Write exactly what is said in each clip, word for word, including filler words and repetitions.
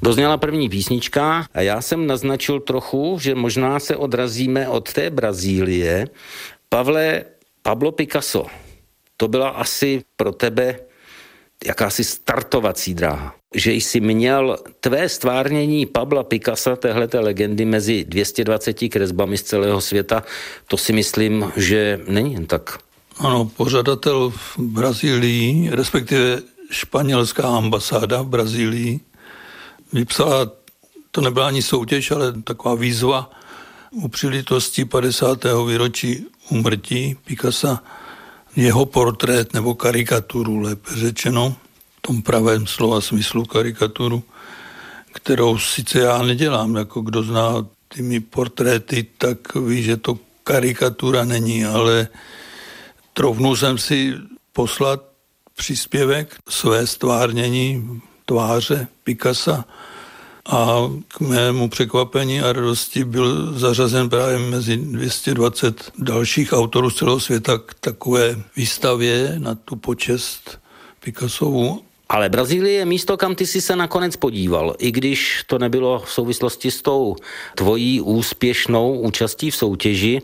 Dozněla první písnička a já jsem naznačil trochu, že možná se odrazíme od té Brazílie. Pavle, Pablo Picasso, to byla asi pro tebe jakási startovací dráha. Že jsi měl tvé stvárnění Pabla Picassa, téhleté legendy, mezi dvěma sty dvaceti kresbami z celého světa, to si myslím, že není jen tak. Ano, pořadatel v Brazílii, respektive španělská ambasáda v Brazílii, vypsala, to nebyla ani soutěž, ale taková výzva u příležitosti padesátého výročí úmrtí Picassa, jeho portrét nebo karikaturu, lépe řečeno, v tom pravém slova smyslu karikaturu, kterou sice já nedělám, jako kdo zná těmi portréty, tak ví, že to karikatura není, ale troufnul jsem si poslat příspěvek své stvárnění tváře Picassa a k mému překvapení a radosti byl zařazen právě mezi dvě stě dvacet dalších autorů z celého světa k takové výstavě na tu počest Picassovu. Ale Brazílie je místo, kam ty jsi se nakonec podíval, i když to nebylo v souvislosti s tou tvojí úspěšnou účastí v soutěži.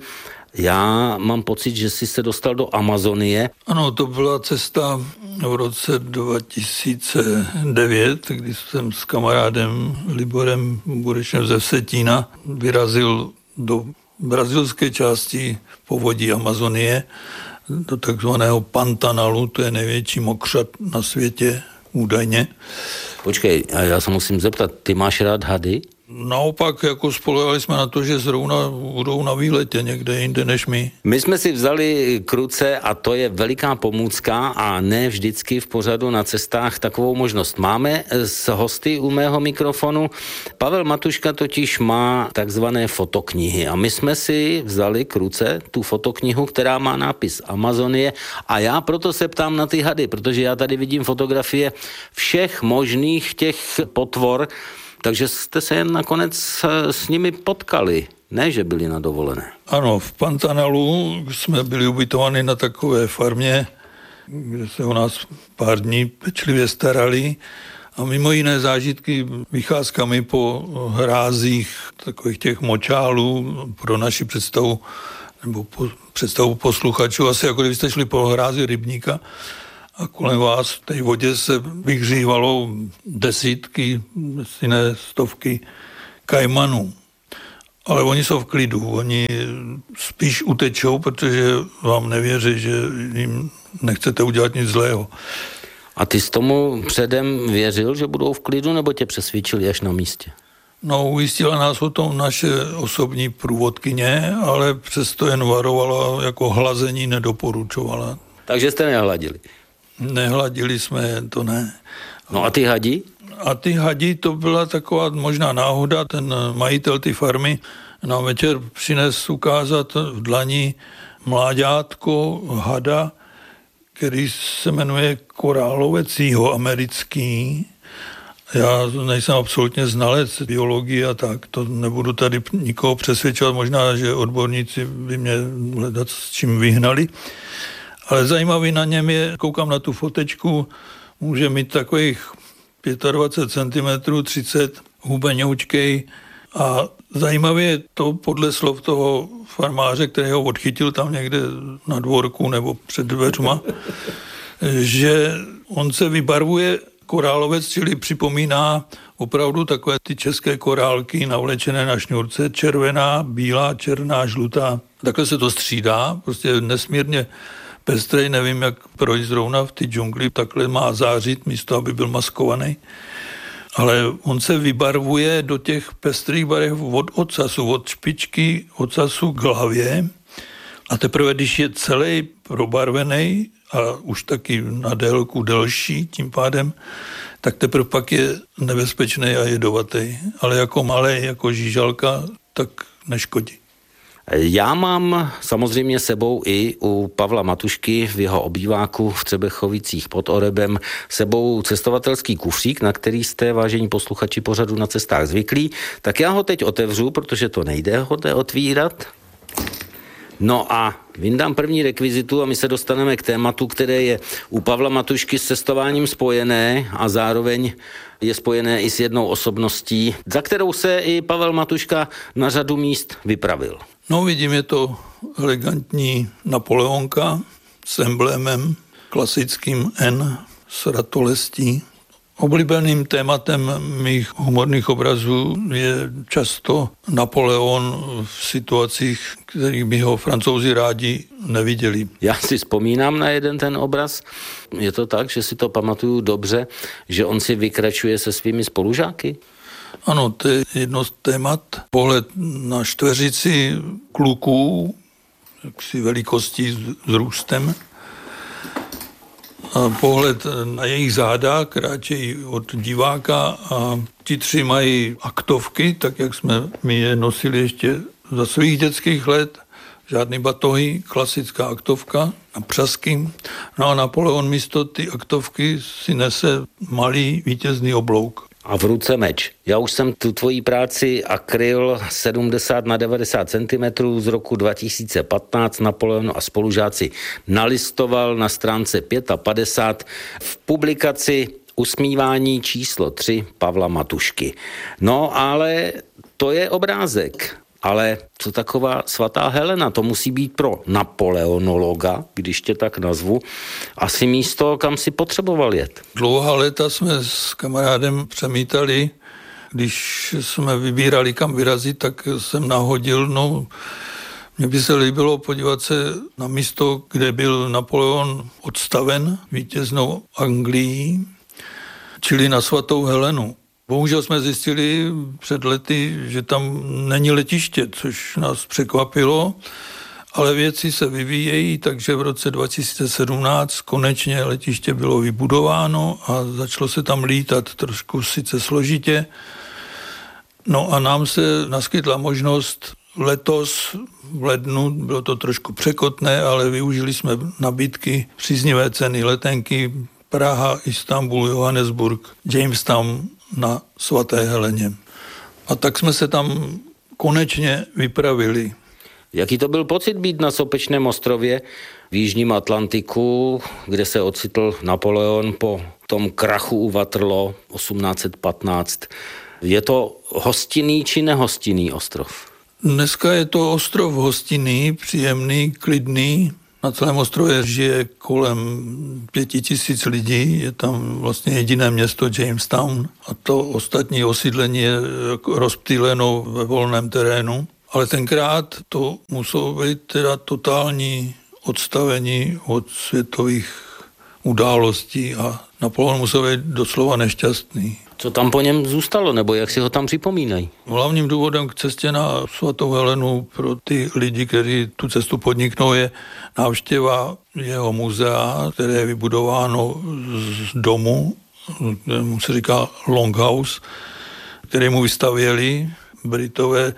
Já mám pocit, že jsi se dostal do Amazonie. Ano, to byla cesta v roce dva tisíce devět, kdy jsem s kamarádem Liborem Burečem ze Vsetína vyrazil do brazilské části povodí Amazonie, do takzvaného Pantanalu, to je největší mokřad na světě údajně. Počkej, já se musím zeptat, ty máš rád hady? Naopak, jako spolehali jsme na to, že zrovna budou na výletě někde jinde než my. My jsme si vzali kruce a to je veliká pomůcka a ne vždycky v pořadu na cestách takovou možnost máme s hosty u mého mikrofonu. Pavel Matuška totiž má takzvané fotoknihy a my jsme si vzali kruce, tu fotoknihu, která má nápis Amazonie a já proto se ptám na ty hady, protože já tady vidím fotografie všech možných těch potvor. Takže jste se jen nakonec s nimi potkali, ne, že byli na dovolené. Ano, v Pantanalu jsme byli ubytováni na takové farmě, kde se o nás pár dní pečlivě starali a mimo jiné zážitky vycházkami po hrázích takových těch močálů pro naši představu, nebo po, představu posluchačů, asi jako kdybyste šli po hrázi rybníka, a kolem vás v té vodě se vyhřívalo desítky, jiné stovky kajmanů. Ale oni jsou v klidu, oni spíš utečou, protože vám nevěří, že jim nechcete udělat nic zlého. A ty jsi tomu předem věřil, že budou v klidu, nebo tě přesvědčili až na místě? No, ujistila nás o tom naše osobní průvodkyně, ale přesto jen varovala, jako hlazení nedoporučovala. Takže jste nehladili? Nehladili jsme, to ne. No a ty hadi? A ty hadi, to byla taková možná náhoda. Ten majitel ty farmy nám večer přines ukázat v dlani mláďátko hada, který se jmenuje korálovec jihoamerický. Já nejsem absolutně znalec biologie a tak, to nebudu tady nikoho přesvědčovat, možná, že odborníci by mě hledat s čím vyhnali. Ale zajímavý na něm je, koukám na tu fotečku, může mít takových dvacet pět centimetrů, třicet, hubeňoučkej a zajímavé je to podle slov toho farmáře, který ho odchytil tam někde na dvorku nebo před dveřma, že on se vybarvuje korálovec, čili připomíná opravdu takové ty české korálky navlečené na šňůrce, červená, bílá, černá, žlutá. Takhle se to střídá, prostě nesmírně pestrej, nevím, jak projít zrovna v ty džungli, takhle má zářit místo, aby byl maskovaný. Ale on se vybarvuje do těch pestrých barev od ocasu, od špičky ocasu k hlavě a teprve, když je celý probarvený a už taky na délku delší tím pádem, tak teprve pak je nebezpečný a jedovatý. Ale jako malej, jako žížalka, tak neškodí. Já mám samozřejmě sebou i u Pavla Matušky v jeho obýváku v Třebechovicích pod Orebem sebou cestovatelský kufřík, na který jste, vážení posluchači pořadu Na cestách zvyklí. Tak já ho teď otevřu, protože to nejde ho otvírat. No a Vyndám první rekvizitu a my se dostaneme k tématu, které je u Pavla Matušky s cestováním spojené a zároveň je spojené i s jednou osobností, za kterou se i Pavel Matuška na řadu míst vypravil. No vidím, je to elegantní Napoleonka s emblémem klasickým N s ratolestí. Oblíbeným tématem mých humorných obrazů je často Napoleon v situacích, kterých by ho Francouzi rádi neviděli. Já si vzpomínám na jeden ten obraz. Je to tak, že si to pamatuju dobře, že on si vykračuje se svými spolužáky? Ano, to je jedno z témat. Pohled na čtveřici kluků, jaksi velikostí s růstem, a pohled na jejich záda, kráčejí od diváka a ti tři mají aktovky, tak jak jsme my je nosili ještě za svých dětských let, žádný batohy, klasická aktovka na přasky. No a Napoleon místo ty aktovky si nese malý vítězný oblouk. A v ruce meč. Já už jsem tu tvoji práci akryl sedmdesát na devadesát centimetrů z roku dva tisíce patnáct Napoleon a spolužáci nalistoval na stránce padesát pět v publikaci Usmívání číslo tři Pavla Matušky. No ale to je obrázek. Ale co taková svatá Helena, to musí být pro napoleonologa, když tě tak nazvu, asi místo, kam si potřeboval jet. Dlouhá léta jsme s kamarádem přemítali, když jsme vybírali, kam vyrazit, tak jsem nahodil, no, mně by se líbilo podívat se na místo, kde byl Napoleon odstaven vítěznou Anglií, čili na svatou Helenu. Bohužel jsme zjistili před lety, že tam není letiště, což nás překvapilo, ale věci se vyvíjejí, takže v roce dva tisíce sedmnáct konečně letiště bylo vybudováno a začalo se tam lítat trošku sice složitě. No a nám se naskytla možnost letos v lednu, bylo to trošku překotné, ale využili jsme nabídky, příznivé ceny letenky Praha, Istanbul, Johannesburg, Jamestown na svaté Heleně. A tak jsme se tam konečně vypravili. Jaký to byl pocit být na Sopečném ostrově v Jižním Atlantiku, kde se ocitl Napoleon po tom krachu u Waterloo osmnáct patnáct? Je to hostinný či nehostinný ostrov? Dneska je to ostrov hostinný, příjemný, klidný. Na celém ostrově žije kolem pěti tisíc lidí, je tam vlastně jediné město Jamestown a to ostatní osídlení je rozptýleno ve volném terénu. Ale tenkrát to muselo být teda totální odstavení od světových událostí a Napoleon musel být doslova nešťastný. Co tam po něm zůstalo, nebo jak si ho tam připomínají? Hlavním důvodem k cestě na svatou Helenu pro ty lidi, kteří tu cestu podniknou, je návštěva jeho muzea, které je vybudováno z domu, kterému se říká Longhouse, který mu vystavěli Britové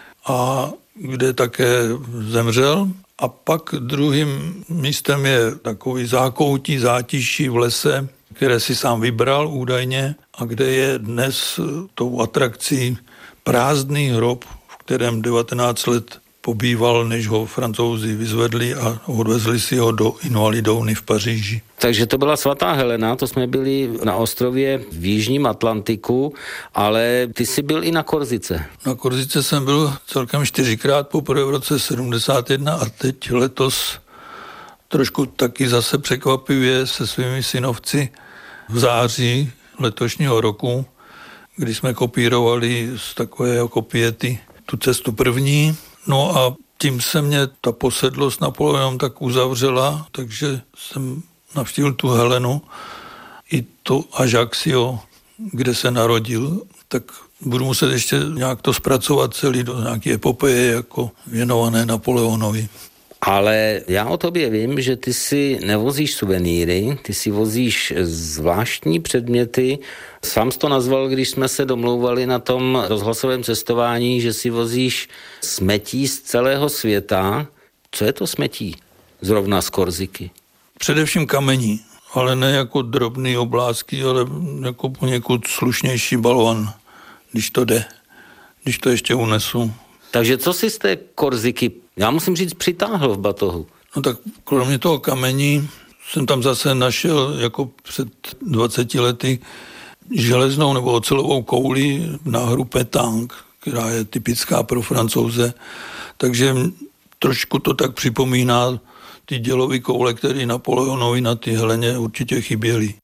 a kde také zemřel. A pak druhým místem je takový zákoutí, zátiší v lese, které si sám vybral údajně a kde je dnes tou atrakcí prázdný hrob, v kterém devatenáct let pobýval, než ho Francouzi vyzvedli a odvezli si ho do Invalidovny v Paříži. Takže to byla svatá Helena, to jsme byli na ostrově v Jižním Atlantiku, ale ty jsi byl i na Korzice. Na Korzice jsem byl celkem čtyřikrát, poprvé v roce sedmdesát jedna a teď letos trošku taky zase překvapivě se svými synovci v září letošního roku, kdy jsme kopírovali z takové kopiety tu cestu první. No a tím se mě ta posedlost Napoleonem tak uzavřela, takže jsem navštívil tu Helenu i to Ajaccio, kde se narodil, tak budu muset ještě nějak to zpracovat celý do nějaké epopeje jako věnované Napoleonovi. Ale já o tobě vím, že ty si nevozíš suvenýry, ty si vozíš zvláštní předměty. Sám jsi to nazval, když jsme se domlouvali na tom rozhlasovém cestování, že si vozíš smetí z celého světa. Co je to smetí? Zrovna z Korziky. Především kamení, ale ne jako drobný oblázky, ale jako poněkud slušnější balvan, když to jde, když to ještě unesu. Takže co si z té Korziky Já musím říct, přitáhl v batohu. No tak kromě toho kamení jsem tam zase našel jako před dvaceti lety železnou nebo ocelovou kouli na hru pétanque, která je typická pro Francouze. Takže trošku to tak připomíná ty dělový koule, které Napoleonovi na ty heleně určitě chyběly.